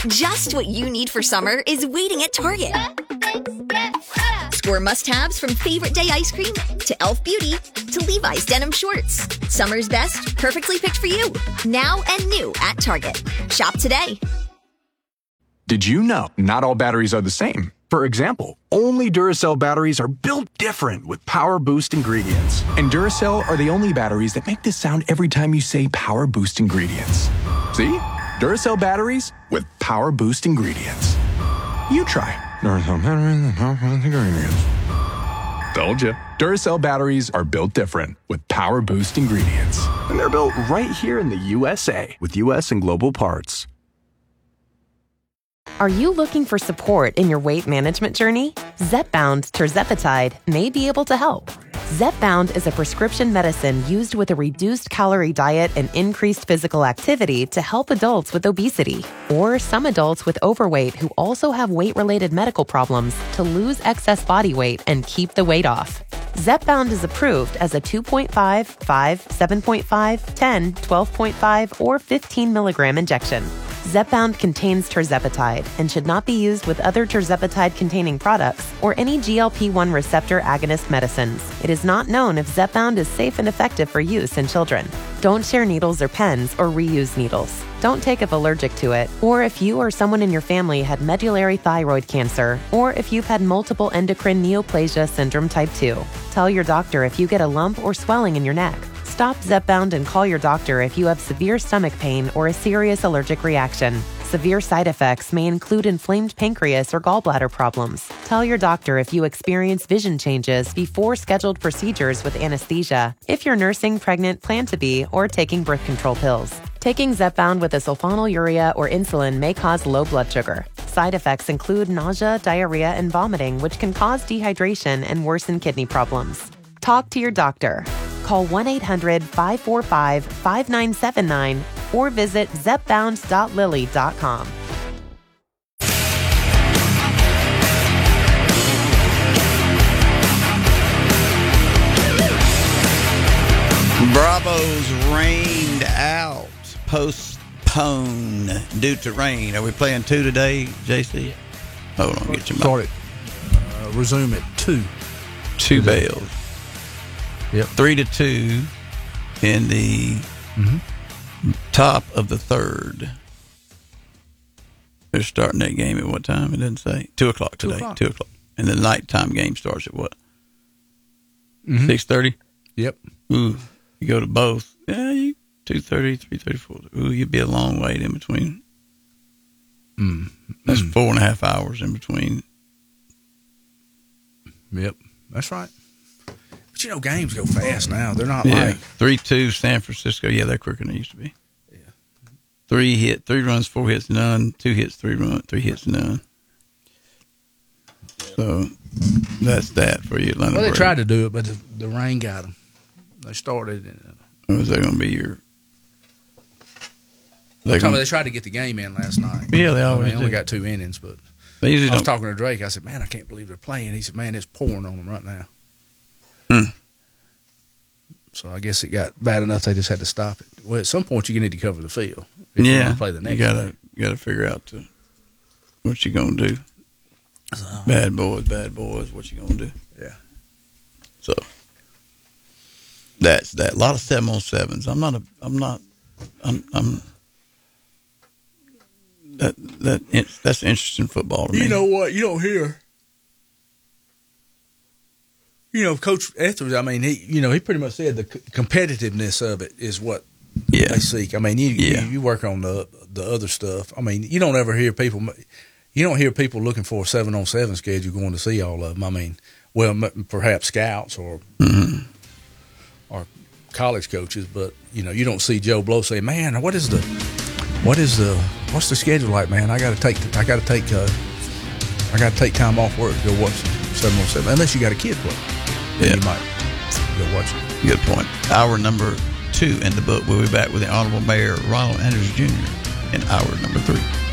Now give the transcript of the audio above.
Just what you need for summer is waiting at Target. Score must-haves from Favorite Day ice cream to e.l.f. Beauty to Levi's denim shorts. Summer's best, perfectly picked for you. Now and new at Target. Shop today. Did you know not all batteries are the same? For example, only Duracell batteries are built different with Power Boost ingredients. And Duracell are the only batteries that make this sound every time you say Power Boost ingredients. See? Duracell batteries with Power Boost ingredients. You try. Duracell batteries with Power Boost ingredients. Told you. Duracell batteries are built different with Power Boost ingredients. And they're built right here in the USA with US and global parts. Are you looking for support in your weight management journey? Zepbound tirzepatide may be able to help. Zepbound is a prescription medicine used with a reduced calorie diet and increased physical activity to help adults with obesity or some adults with overweight who also have weight-related medical problems to lose excess body weight and keep the weight off. Zepbound is approved as a 2.5, 5, 7.5, 10, 12.5, or 15 milligram injection. Zepbound contains tirzepatide and should not be used with other tirzepatide-containing products or any GLP-1 receptor agonist medicines. It is not known if Zepbound is safe and effective for use in children. Don't share needles or pens or reuse needles. Don't take if allergic to it, or if you or someone in your family had medullary thyroid cancer, or if you've had multiple endocrine neoplasia syndrome type 2. Tell your doctor if you get a lump or swelling in your neck. Stop Zepbound and call your doctor if you have severe stomach pain or a serious allergic reaction. Severe side effects may include inflamed pancreas or gallbladder problems. Tell your doctor if you experience vision changes before scheduled procedures with anesthesia, if you're nursing, pregnant, plan to be, or taking birth control pills. Taking Zepbound with a sulfonylurea or insulin may cause low blood sugar. Side effects include nausea, diarrhea, and vomiting, which can cause dehydration and worsen kidney problems. Talk to your doctor. Call 1-800-545-5979 or visit zepbound.lilly.com. Bravos rained out, postponed due to rain. Are we playing 2 today, JC? Hold on, get your mic. Resume at 2. 2 bells. Yep. 3-2 in the top of the third. They're starting that game at what time? It didn't say. 2 o'clock today. 2 o'clock. And the nighttime game starts at what? 6:30? Yep. Ooh, you go to both. Yeah, 2:30, 3:30, 4. Ooh, you'd be a long wait in between. That's 4.5 hours in between. Yep, that's right. But you know, games go fast now. They're not 3-2 San Francisco. Yeah, they're quicker than they used to be. Yeah. 3 runs, 4 hits, none. 2 hits, 3 runs, 3 hits, none. So that's that for you, Atlanta. Well, they Braves. tried to do it, but the rain got them. They started. Was that going to be your? They tried to get the game in last night. Yeah, they always only got 2 innings, but they usually I was talking to Drake. I said, "Man, I can't believe they're playing." He said, "Man, it's pouring on them right now." So I guess it got bad enough they just had to stop it. Well, at some point you need to cover the field. If you want to play the next. You gotta figure out what you gonna do. Bad boys, what you gonna do? Yeah. So that's that. A lot of 7-on-7s. That's interesting football to me. You know what? You don't hear. Coach Etheridge, I mean, he pretty much said the competitiveness of it is what they seek. I mean, you work on the other stuff. I mean, you don't ever hear people. You don't hear people looking for a 7-on-7 schedule going to see all of them. I mean, well, perhaps scouts or college coaches, but you don't see Joe Blow saying, "Man, what's the schedule like, man? I got to take time off work to go watch 7-on-7." Unless you got a kid play, then you might go watch it. Good point. Hour number 2 in the book. We'll be back with the Honorable Mayor Ronald Andrews Jr. in hour number 3.